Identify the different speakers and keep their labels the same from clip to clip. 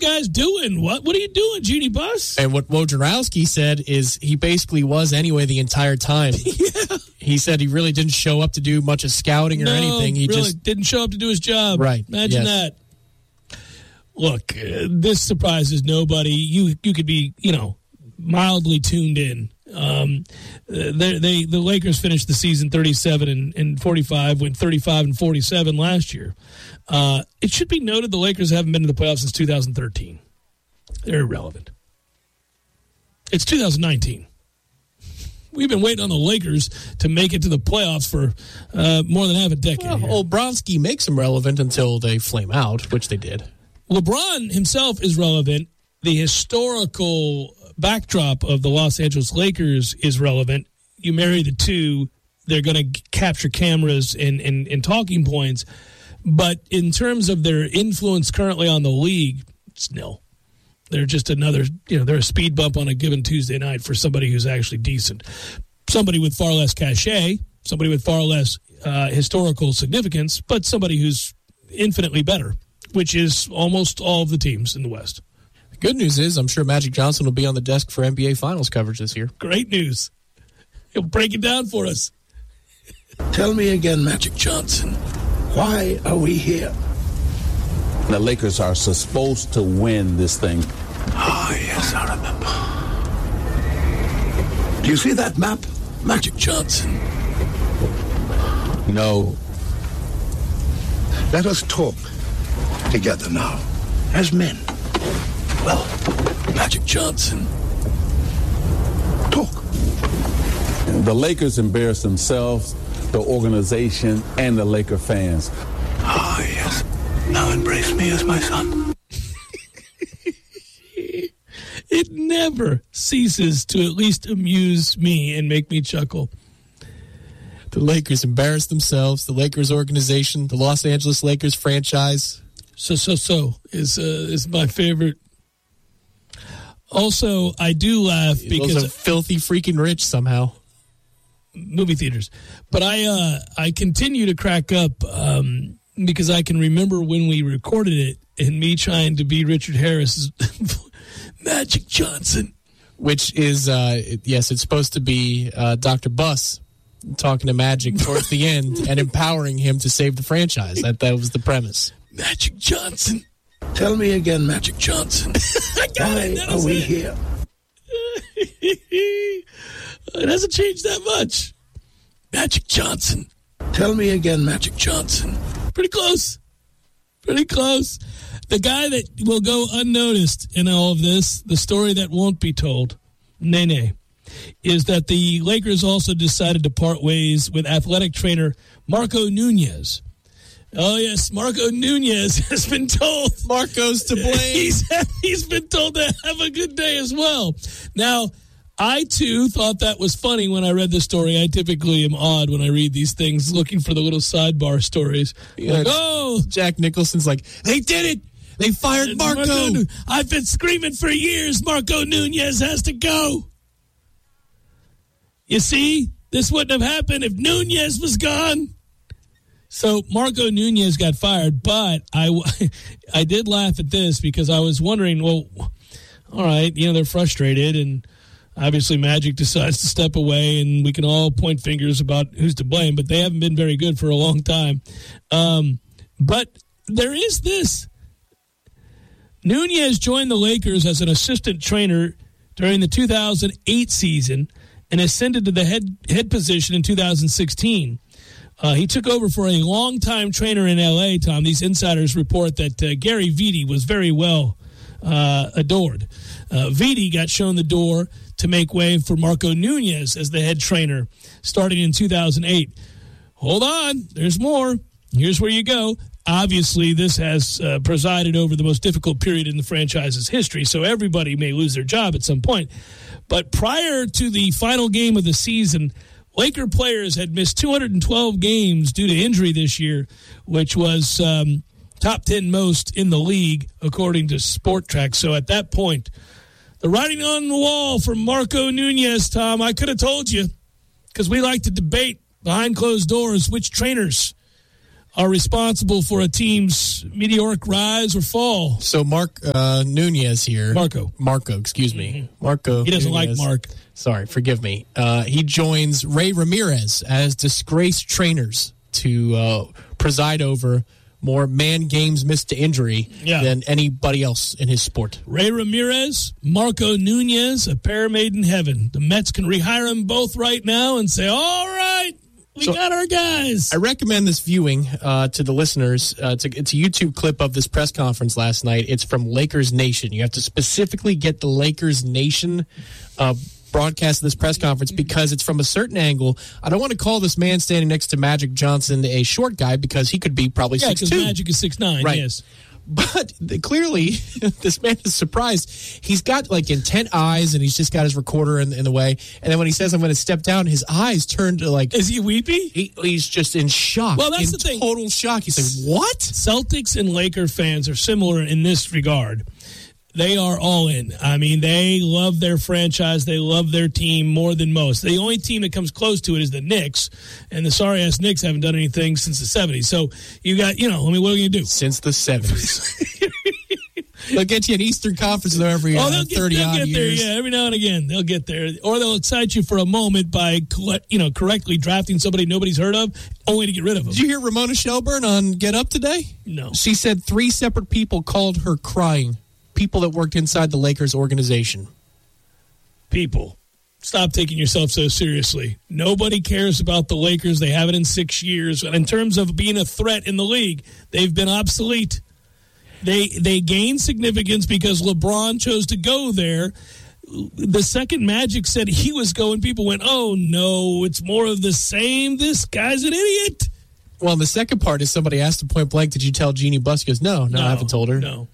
Speaker 1: guys doing? What are you doing, Jeannie Buss?
Speaker 2: And what Wojnarowski said is he basically was anyway the entire time.
Speaker 1: Yeah.
Speaker 2: He said he really didn't show up to do much of scouting or anything. He
Speaker 1: really
Speaker 2: just
Speaker 1: didn't show up to do his job.
Speaker 2: Right.
Speaker 1: Imagine that. Look, this surprises nobody. You could be, mildly tuned in. The Lakers finished the season 37 and 45, went 35 and 47 last year. It should be noted the Lakers haven't been to the playoffs since 2013. They're irrelevant. It's 2019. We've been waiting on the Lakers to make it to the playoffs for more than half a decade.
Speaker 2: Well, Bronski makes them relevant until they flame out, which they did.
Speaker 1: LeBron himself is relevant. The historical backdrop of the Los Angeles Lakers is relevant. You marry the two, they're going to capture cameras and talking points. But in terms of their influence currently on the league, it's nil. They're just another, they're a speed bump on a given Tuesday night for somebody who's actually decent. Somebody with far less cachet, somebody with far less historical significance, but somebody who's infinitely better, which is almost all of the teams in the West.
Speaker 2: The good news is I'm sure Magic Johnson will be on the desk for NBA Finals coverage this year.
Speaker 1: Great news. He'll break it down for us.
Speaker 3: Tell me again, Magic Johnson, why are we here?
Speaker 4: The Lakers are supposed to win this thing.
Speaker 3: Ah, yes, I remember. Do you see that map, Magic Johnson?
Speaker 4: No.
Speaker 3: Let us talk together now, as men. Well, Magic Johnson, talk.
Speaker 4: The Lakers embarrass themselves, the organization, and the Laker fans.
Speaker 3: Ah, yes. Now embrace me as my son.
Speaker 1: It never ceases to at least amuse me and make me chuckle.
Speaker 2: The Lakers embarrass themselves, the Lakers organization, the Los Angeles Lakers franchise.
Speaker 1: So is my favorite. Also, I do laugh because
Speaker 2: those are filthy freaking rich somehow.
Speaker 1: Movie theaters. But I continue to crack up because I can remember when we recorded it and me trying to be Richard Harris, Magic Johnson.
Speaker 2: Which is, yes, it's supposed to be Dr. Buss talking to Magic towards the end and empowering him to save the franchise. That was the premise.
Speaker 1: Magic Johnson.
Speaker 3: Tell me again, Magic Johnson. Why are we here?
Speaker 1: It hasn't changed that much. Magic Johnson.
Speaker 3: Tell me again, Magic Johnson.
Speaker 1: Pretty close. Pretty close. The guy that will go unnoticed in all of this, the story that won't be told, Nene, is that the Lakers also decided to part ways with athletic trainer Marco Nunez. Oh, yes, Marco Nunez has been told.
Speaker 2: Marco's to blame.
Speaker 1: He's been told to have a good day as well. Now, I, too, thought that was funny when I read the story. I typically am odd when I read these things, looking for the little sidebar stories.
Speaker 2: Yeah,
Speaker 1: like,
Speaker 2: Jack Nicholson's like, they did it. They fired Marco.
Speaker 1: I've been screaming for years. Marco Nunez has to go. You see, this wouldn't have happened if Nunez was gone. So Marco Nunez got fired, but I did laugh at this because I was wondering, well, all right, they're frustrated, and obviously Magic decides to step away, and we can all point fingers about who's to blame, but they haven't been very good for a long time. But there is this. Nunez joined the Lakers as an assistant trainer during the 2008 season and ascended to the head position in 2016. He took over for a longtime trainer in L.A., Tom. These insiders report that Gary Vitti was very well adored. Vitti got shown the door to make way for Marco Nunez as the head trainer starting in 2008. Hold on, there's more. Here's where you go. Obviously, this has presided over the most difficult period in the franchise's history, so everybody may lose their job at some point. But prior to the final game of the season, Laker players had missed 212 games due to injury this year, which was top 10 most in the league, according to Sport Track. So at that point, the writing on the wall for Marco Nunez, Tom, I could have told you, because we like to debate behind closed doors which trainers are responsible for a team's meteoric rise or fall.
Speaker 2: So Mark Nunez here. Marco, excuse me. Marco.
Speaker 1: He doesn't
Speaker 2: Nunez.
Speaker 1: like Mark.
Speaker 2: Sorry, forgive me. He joins Ray Ramirez as disgraced trainers to preside over more man games missed to injury than anybody else in his sport.
Speaker 1: Ray Ramirez, Marco Nunez, a pair made in heaven. The Mets can rehire them both right now and say, all right, we got our guys.
Speaker 2: I recommend this viewing to the listeners. It's a YouTube clip of this press conference last night. It's from Lakers Nation. You have to specifically get the Lakers Nation broadcast of this press conference because it's from a certain angle. I don't want to call this man standing next to Magic Johnson a short guy because he could be probably 6'2".
Speaker 1: Yeah, because Magic is 6'9",
Speaker 2: right.
Speaker 1: Yes.
Speaker 2: But clearly, this man is surprised. He's got like intent eyes, and he's just got his recorder in the way. And then when he says, "I'm going to step down," his eyes turn to like.
Speaker 1: Is he weepy?
Speaker 2: He's just in shock.
Speaker 1: Well, that's the thing.
Speaker 2: Total shock. He's like, "What?"
Speaker 1: Celtics and Laker fans are similar in this regard. They are all in. I mean, they love their franchise. They love their team more than most. The only team that comes close to it is the Knicks, and the sorry-ass Knicks haven't done anything since the 70s. So you got, what are you going to do?
Speaker 2: Since the 70s. They'll get you an Eastern Conference though every 30-odd years.
Speaker 1: There, every now and again they'll get there. Or they'll excite you for a moment by, correctly drafting somebody nobody's heard of, only to get rid of them.
Speaker 2: Did you hear Ramona Shelburne on Get Up today?
Speaker 1: No.
Speaker 2: She said 3 separate people called her crying. People that worked inside the Lakers organization.
Speaker 1: People, stop taking yourself so seriously. Nobody cares about the Lakers. They haven't in 6 years. And in terms of being a threat in the league, they've been obsolete. They gained significance because LeBron chose to go there. The second Magic said he was going, people went, oh, no, it's more of the same. This guy's an idiot.
Speaker 2: Well, the second part is somebody asked him point blank, did you tell Jeannie Buss? He goes, no, I haven't told her.
Speaker 1: No.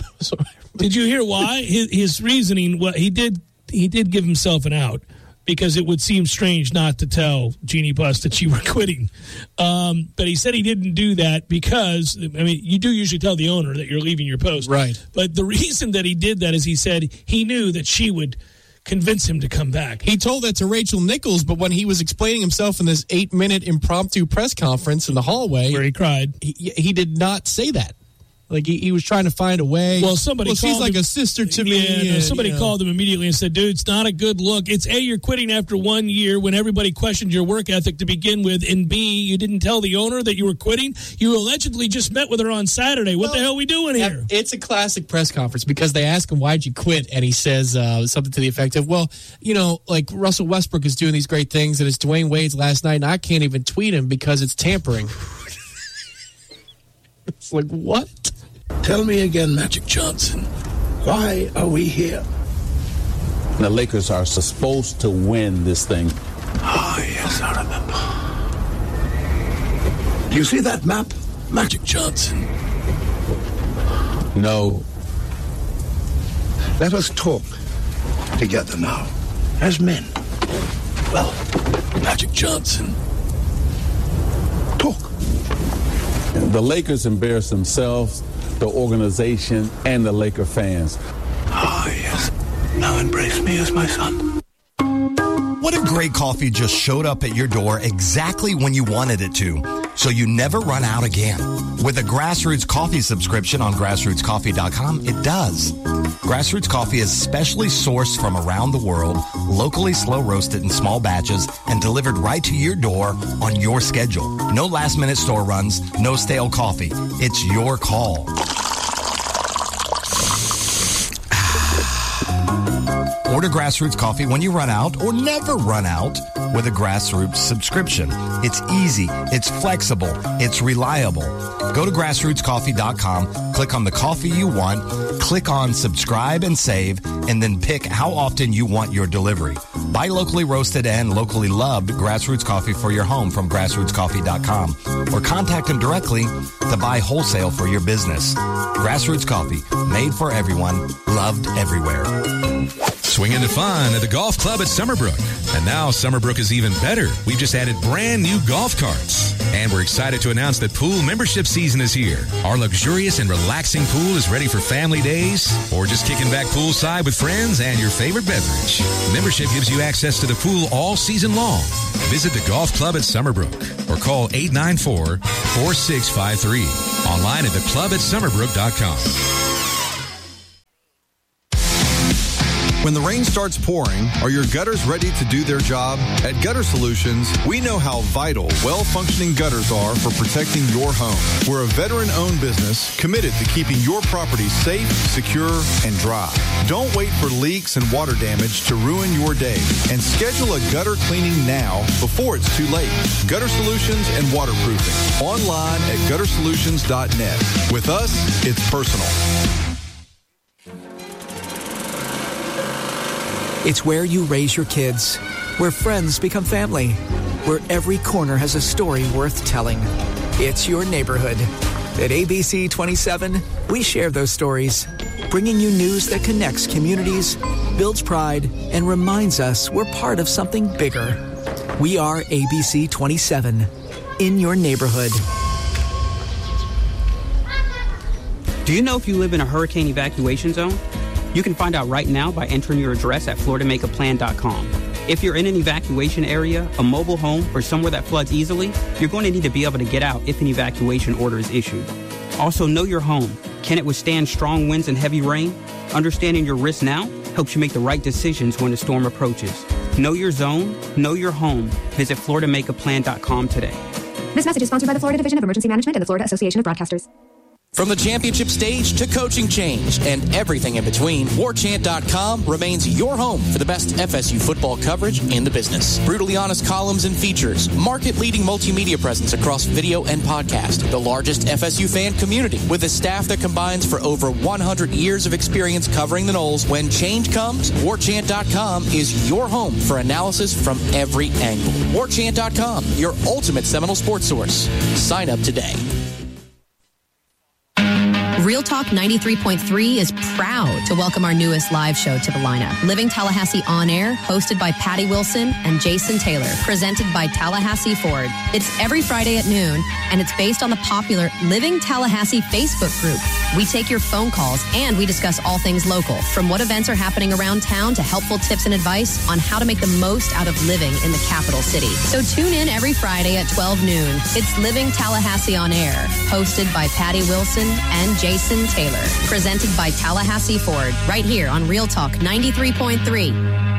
Speaker 1: Did you hear why? His reasoning, well, he did give himself an out because it would seem strange not to tell Jeannie Buss that you were quitting. But he said he didn't do that because, you do usually tell the owner that you're leaving your post.
Speaker 2: Right.
Speaker 1: But the reason that he did that is he said he knew that she would convince him to come back.
Speaker 2: He told that to Rachel Nichols, but when he was explaining himself in this 8-minute impromptu press conference in the hallway,
Speaker 1: where he cried,
Speaker 2: he did not say that. Like, he was trying to find a way.
Speaker 1: Well, she's
Speaker 2: like a sister to me.
Speaker 1: Yeah, somebody called him immediately and said, dude, it's not a good look. It's A, you're quitting after 1 year when everybody questioned your work ethic to begin with, and B, you didn't tell the owner that you were quitting. You allegedly just met with her on Saturday. What the hell are we doing here?
Speaker 2: It's a classic press conference because they ask him, why'd you quit? And he says something to the effect of, well, like Russell Westbrook is doing these great things, and it's Dwayne Wade's last night, and I can't even tweet him because it's tampering. It's like, what?
Speaker 3: Tell me again, Magic Johnson, why are we here?
Speaker 4: The Lakers are supposed to win this thing.
Speaker 3: Ah, yes, I remember. Do you see that map, Magic Johnson?
Speaker 4: No.
Speaker 3: Let us talk together now, as men. Well, Magic Johnson, talk.
Speaker 4: The Lakers embarrass themselves, the organization, and the Laker fans.
Speaker 3: Ah, yes. Now embrace me as my son.
Speaker 5: What if great coffee just showed up at your door exactly when you wanted it to, so you never run out again? With a Grassroots Coffee subscription on GrassrootsCoffee.com, it does. Grassroots Coffee is specially sourced from around the world, locally slow roasted in small batches, and delivered right to your door on your schedule. No last-minute store runs, no stale coffee. It's your call. Order Grassroots Coffee when you run out or never run out with a Grassroots subscription. It's easy, it's flexible, it's reliable. Go to grassrootscoffee.com, click on the coffee you want, click on subscribe and save, and then pick how often you want your delivery. Buy locally roasted and locally loved Grassroots Coffee for your home from grassrootscoffee.com or contact them directly to buy wholesale for your business. Grassroots Coffee, made for everyone, loved everywhere.
Speaker 6: Swing into fun at the golf club at Summerbrook. And now Summerbrook is even better. We've just added brand new golf carts. And we're excited to announce that pool membership season is here. Our luxurious and relaxing pool is ready for family days or just kicking back poolside with friends and your favorite beverage. Membership gives you access to the pool all season long. Visit the golf club at Summerbrook or call 894-4653. Online at theclubatsummerbrook.com.
Speaker 7: When the rain starts pouring, are your gutters ready to do their job? At Gutter Solutions, we know how vital well-functioning gutters are for protecting your home. We're a veteran-owned business committed to keeping your property safe, secure, and dry. Don't wait for leaks and water damage to ruin your day, and schedule a gutter cleaning now before it's too late. Gutter Solutions and Waterproofing. Online at guttersolutions.net. With us, it's personal.
Speaker 8: It's where you raise your kids, where friends become family, where every corner has a story worth telling. It's your neighborhood. At ABC 27, we share those stories, bringing you news that connects communities, builds pride, and reminds us we're part of something bigger. We are ABC 27, in your neighborhood.
Speaker 9: Do you know if you live in a hurricane evacuation zone? You can find out right now by entering your address at FloridaMakeAPlan.com. If you're in an evacuation area, a mobile home, or somewhere that floods easily, you're going to need to be able to get out if an evacuation order is issued. Also, know your home. Can it withstand strong winds and heavy rain? Understanding your risks now helps you make the right decisions when the storm approaches. Know your zone, know your home. Visit FloridaMakeAPlan.com today.
Speaker 10: This message is sponsored by the Florida Division of Emergency Management and the Florida Association of Broadcasters.
Speaker 11: From the championship stage to coaching change and everything in between, WarChant.com remains your home for the best FSU football coverage in the business. Brutally honest columns and features, market-leading multimedia presence across video and podcast, the largest FSU fan community with a staff that combines for over 100 years of experience covering the Noles. When change comes, WarChant.com is your home for analysis from every angle. WarChant.com, your ultimate Seminole sports source. Sign up today.
Speaker 12: Real Talk 93.3 is proud to welcome our newest live show to the lineup. Living Tallahassee On Air, hosted by Patty Wilson and Jason Taylor, presented by Tallahassee Ford. It's every Friday at noon, and it's based on the popular Living Tallahassee Facebook group. We take your phone calls, and we discuss all things local, from what events are happening around town to helpful tips and advice on how to make the most out of living in the capital city. So tune in every Friday at 12 noon. It's Living Tallahassee On Air, hosted by Patty Wilson and Jason Taylor, presented by Tallahassee Ford, right here on Real Talk 93.3.